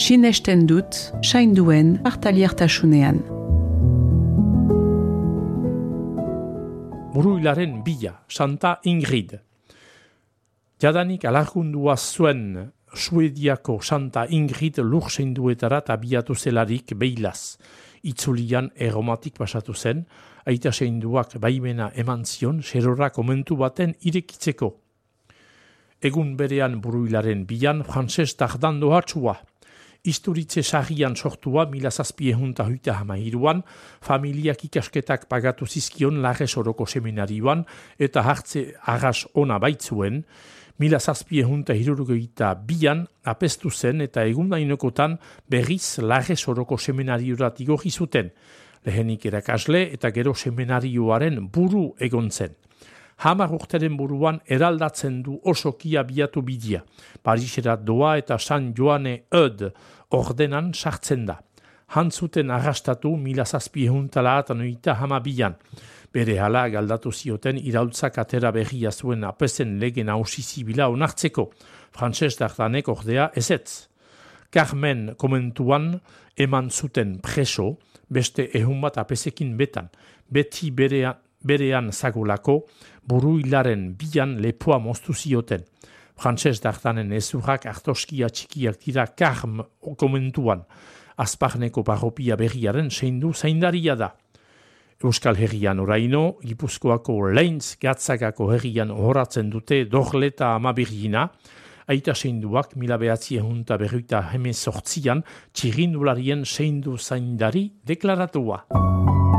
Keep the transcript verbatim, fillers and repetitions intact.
sinesten dut, sainduen partaliartasunean. Buruilaren bila, Santa Ingrid. Jadanik alargundua zuen Suediako Santa Ingrid lursenduetara abiatu zelarik beilaz. Itzulian erromatik pasatu zen, aita seinduak baimena eman zion serora komentu baten irekitzeko. Egun berean buruilaren bilan Frantses Dardando hartzua. Isturitze sarrian sortua mila zazpiehunta huita hamairuan, familiak ikasketak pagatu zizkion Larres Oroko seminarioan eta hartze arras ona baitzuen, mila zazpiehunta hirurogeita bian apestu zen eta egundainokotan berriz Larres Oroko seminariorat igorri zuten, lehenik erakasle eta gero seminarioaren buru egon zen. Hamar urteren buruan eraldatzen du osoki abiatu bidia. Parisera doa eta San Joane Eud ordenan sartzen da. Hantzuten arrastatu mila zazpiehuntala atanoita hamabian. Bere hala galdatu zioten iraultzak atera berria zuen apezen lege nausi zibila onartzeko. Frantses Dardanek ordea ezetz. Carmen komentuan eman zuten preso, beste ehun bat apesekin betan. Beti berea berean zagolako, buruilaren bian lepoa moztu zioten. Frantses Dardanen ezurrak artoskia txikiak dira Karm komentuan. Azparneko parropia berriaren seindu zaindaria da. Euskal Herrian oraino, Gipuzkoako Leintz Gatzagako herrian horatzen dute Dorleta amabirgina, aita seinduak mila behatziehunta berruita hemezortzian txirindularien seindu zaindari deklaratua.